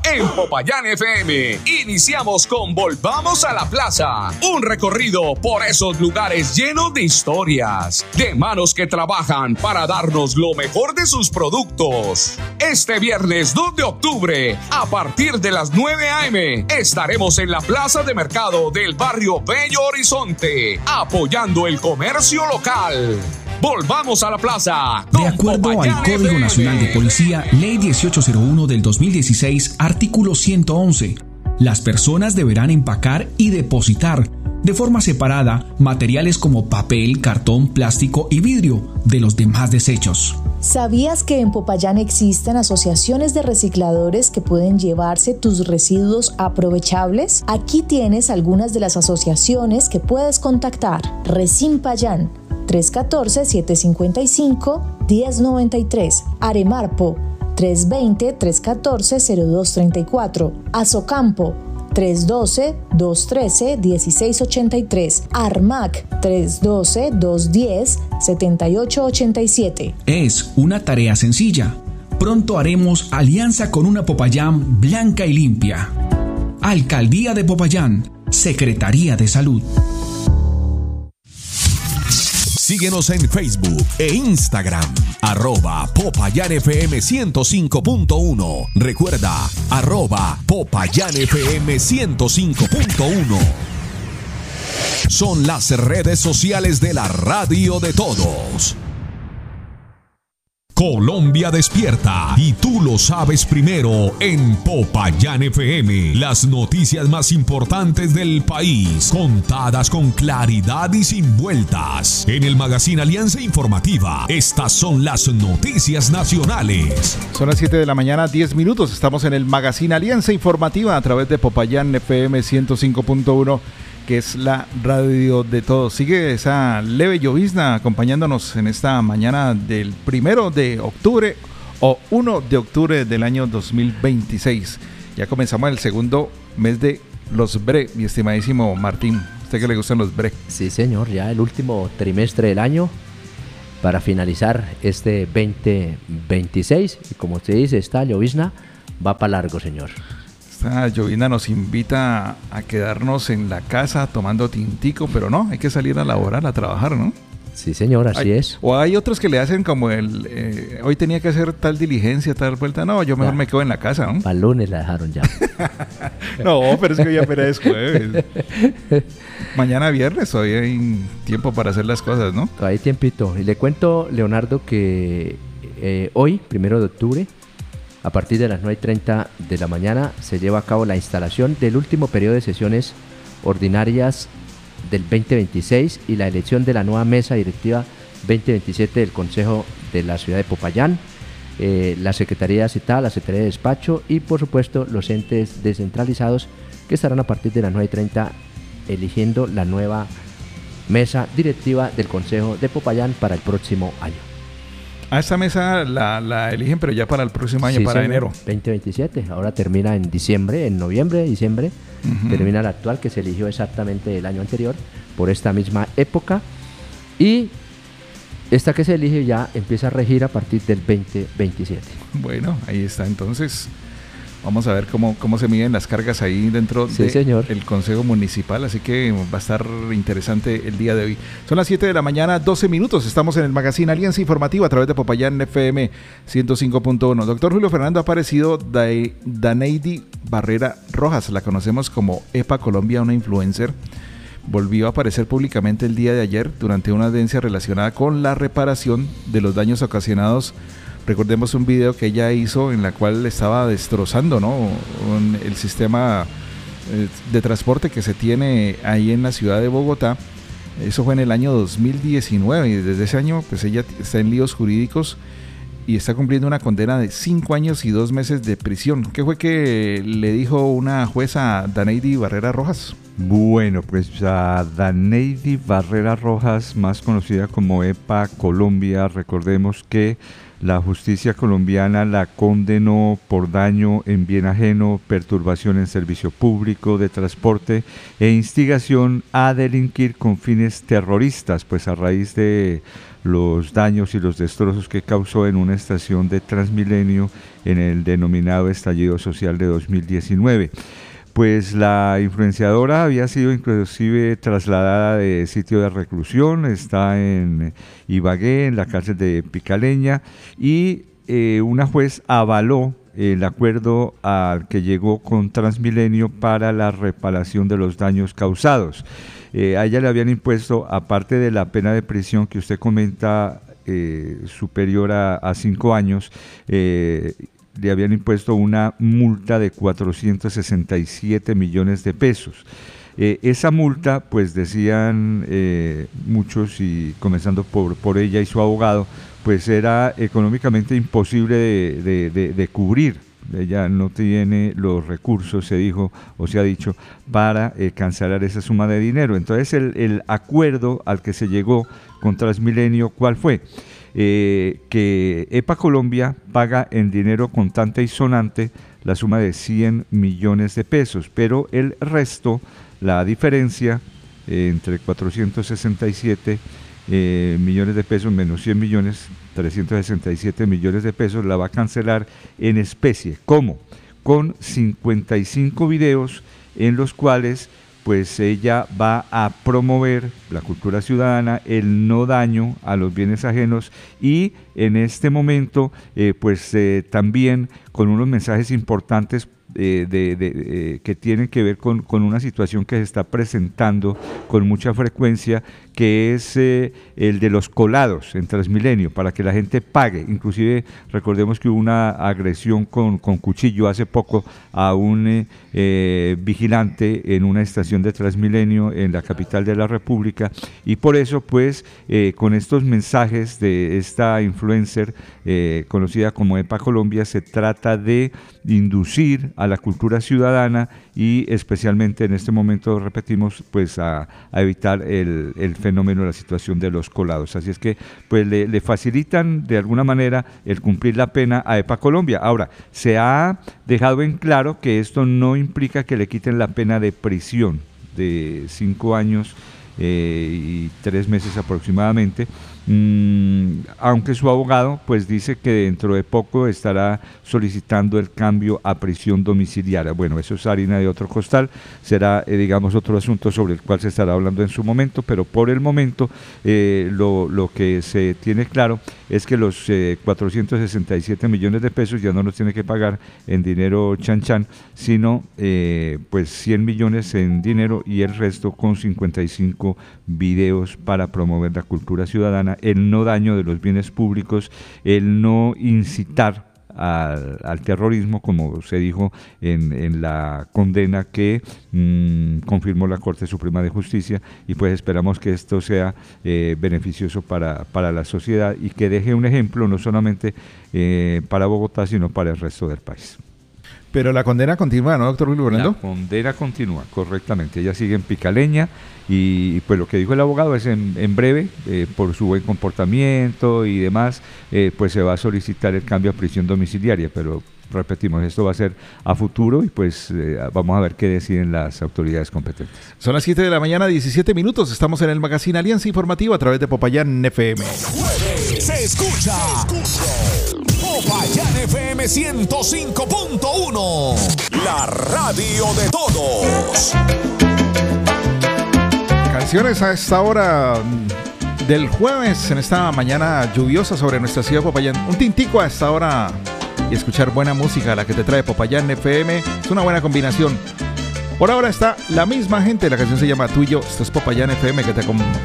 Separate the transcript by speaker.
Speaker 1: En Popayán FM, iniciamos con Volvamos a la Plaza, un recorrido por esos lugares llenos de historias, de manos que trabajan para darnos lo mejor de sus productos. Este viernes 2 de octubre, a partir de las 9 a.m., estaremos en la Plaza de Mercado del barrio Bello Horizonte, apoyando el comercio local. Volvamos a la plaza.
Speaker 2: De acuerdo al Código Nacional de Policía, Ley 1801 del 2016, artículo 111, las personas deberán empacar y depositar de forma separada materiales como papel, cartón, plástico y vidrio de los demás desechos.
Speaker 3: ¿Sabías que en Popayán existen asociaciones de recicladores que pueden llevarse tus residuos aprovechables? Aquí tienes algunas de las asociaciones que puedes contactar. Resimpayán 314-755-1093, Aremarpo 320-314-0234, Azocampo 312-213-1683, Armac 312-210-7887.
Speaker 2: Es una tarea sencilla. Pronto haremos alianza con una Popayán blanca y limpia. Alcaldía de Popayán, Secretaría de Salud.
Speaker 4: Síguenos en Facebook e Instagram, @PopayánFM 105.1. Recuerda, @PopayánFM 105.1. Son las redes sociales de la radio de todos. Colombia despierta y tú lo sabes primero en Popayán FM. Las noticias más importantes del país, contadas con claridad y sin vueltas. En el Magazine Alianza Informativa, estas son las noticias nacionales.
Speaker 5: Son las 7 de la mañana, 10 minutos. Estamos en el Magazine Alianza Informativa a través de Popayán FM 105.1. que es la radio de todos. Sigue esa leve llovizna acompañándonos en esta mañana del 1 de octubre o 1 de octubre del año 2026. Ya comenzamos el segundo mes de los BRE, mi estimadísimo Martín. ¿Usted qué le gustan los BRE?
Speaker 6: Sí, señor, ya el último trimestre del año para finalizar este 2026. Y como usted dice, esta llovizna va para largo, señor.
Speaker 5: Esta llovizna nos invita a quedarnos en la casa tomando tintico, pero no, hay que salir a laborar, a trabajar, ¿no?
Speaker 6: Sí, señor, así es.
Speaker 5: O hay otros que le hacen como hoy tenía que hacer tal diligencia, tal vuelta. No, yo mejor me quedo en la casa, ¿no?
Speaker 6: Para el lunes la dejaron ya.
Speaker 5: No, pero es que ya apenas es jueves. Mañana viernes todavía hay tiempo para hacer las cosas, ¿no?
Speaker 6: Todavía hay tiempito. Y le cuento, Leonardo, que hoy, 1 de octubre, a partir de las 9:30 de la mañana se lleva a cabo la instalación del último periodo de sesiones ordinarias del 2026 y la elección de la nueva mesa directiva 2027 del Consejo de la Ciudad de Popayán, la Secretaría citada, la Secretaría de Despacho y por supuesto los entes descentralizados que estarán a partir de las 9:30 eligiendo la nueva mesa directiva del Consejo de Popayán para el próximo año.
Speaker 5: A esta mesa la eligen, pero ya para el próximo año, sí, para enero.
Speaker 6: 2027. Ahora termina en diciembre, en noviembre, diciembre. Termina la actual que se eligió exactamente el año anterior por esta misma época. Y esta que se elige ya empieza a regir a partir del 2027.
Speaker 5: Bueno, ahí está. Entonces, vamos a ver cómo se miden las cargas ahí dentro del Consejo Municipal, así que va a estar interesante el día de hoy. Son las 7 de la mañana, 12 minutos, estamos en el Magazine Alianza Informativa a través de Popayán FM 105.1. Doctor Julio Fernando, ha aparecido Daneidi Barrera Rojas, la conocemos como EPA Colombia, una influencer. Volvió a aparecer públicamente el día de ayer durante una audiencia relacionada con la reparación de los daños ocasionados. Recordemos un video que ella hizo en la cual estaba destrozando, ¿no?, el sistema de transporte que se tiene ahí en la ciudad de Bogotá. Eso fue en el año 2019 y desde ese año pues ella está en líos jurídicos y está cumpliendo una condena de 5 años y 2 meses de prisión. ¿Qué fue que le dijo una jueza a Daneidi Barrera Rojas?
Speaker 7: Bueno, pues a Daneidi Barrera Rojas, más conocida como EPA Colombia, recordemos que la justicia colombiana la condenó por daño en bien ajeno, perturbación en servicio público de transporte e instigación a delinquir con fines terroristas, pues a raíz de los daños y los destrozos que causó en una estación de Transmilenio en el denominado estallido social de 2019. Pues la influenciadora había sido inclusive trasladada de sitio de reclusión, está en Ibagué, en la cárcel de Picaleña, y una juez avaló el acuerdo al que llegó con Transmilenio para la reparación de los daños causados. A ella le habían impuesto, aparte de la pena de prisión que usted comenta, superior a 5 años, le habían impuesto una multa de 467 millones de pesos. Esa multa, pues decían muchos, y comenzando por ella y su abogado, pues era económicamente imposible de cubrir. Ella no tiene los recursos, se dijo o se ha dicho, para cancelar esa suma de dinero. Entonces el acuerdo al que se llegó con Transmilenio, ¿cuál fue? Que EPA Colombia paga en dinero contante y sonante la suma de 100 millones de pesos, pero el resto, la diferencia entre 467 millones de pesos menos 100 millones, 367 millones de pesos, la va a cancelar en especie. ¿Cómo? Con 55 videos en los cuales pues ella va a promover la cultura ciudadana, el no daño a los bienes ajenos, y en este momento también con unos mensajes importantes que tienen que ver con una situación que se está presentando con mucha frecuencia, que es el de los colados en Transmilenio, para que la gente pague. Inclusive recordemos que hubo una agresión con cuchillo hace poco a un vigilante en una estación de Transmilenio en la capital de la República, y por eso pues con estos mensajes de esta influencer conocida como EPA Colombia, se trata de inducir a la cultura ciudadana y especialmente en este momento, repetimos, pues a evitar el fenómeno de la situación de los colados. Así es que pues le facilitan de alguna manera el cumplir la pena a EPA Colombia. Ahora, se ha dejado en claro que esto no implica que le quiten la pena de prisión de 5 años y 3 meses aproximadamente, aunque su abogado pues dice que dentro de poco estará solicitando el cambio a prisión domiciliaria. Bueno, eso es harina de otro costal, será digamos otro asunto sobre el cual se estará hablando en su momento, pero por el momento lo que se tiene claro es que los 467 millones de pesos ya no los tiene que pagar en dinero chan chan, sino pues 100 millones en dinero y el resto con 55 videos para promover la cultura ciudadana, el no daño de los bienes públicos, el no incitar al terrorismo, como se dijo en la condena que confirmó la Corte Suprema de Justicia, y pues esperamos que esto sea beneficioso para la sociedad y que deje un ejemplo no solamente para Bogotá, sino para el resto del país.
Speaker 5: Pero la condena continúa, ¿no, doctor Luis Fernando?
Speaker 7: La condena continúa, correctamente. Ella sigue en Picaleña y pues lo que dijo el abogado es en breve, por su buen comportamiento y demás, pues se va a solicitar el cambio a prisión domiciliaria, pero repetimos, esto va a ser a futuro y pues vamos a ver qué deciden las autoridades competentes.
Speaker 5: Son las 7 de la mañana, 17 minutos. Estamos en el magazine Alianza Informativa a través de Popayán FM.
Speaker 4: Se escucha. Popayán FM 105.1, la radio de todos.
Speaker 5: Canciones a esta hora del jueves, en esta mañana lluviosa sobre nuestra ciudad de Popayán. Un tintico a esta hora y escuchar buena música, la que te trae Popayán FM, es una buena combinación. Por ahora está la misma gente, la canción se llama Tú y Yo. Esto es Popayán FM que te